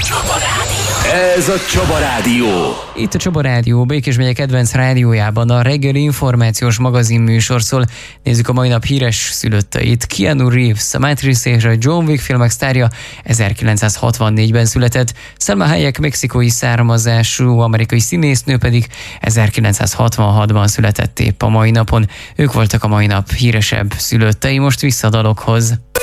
Ez a Csaba Rádió. Itt a Csaba Rádió, Békés megye kedvenc rádiójában a reggeli információs magazin műsorszól. Nézzük a mai nap híres szülötteit. Keanu Reeves, a Matrix és a John Wick filmek sztárja 1964-ben született, Salma Hayek mexikói származású amerikai színésznő pedig 1966-ban született épp a mai napon. Ők voltak a mai nap híresebb szülöttei, most vissza a dalokhoz.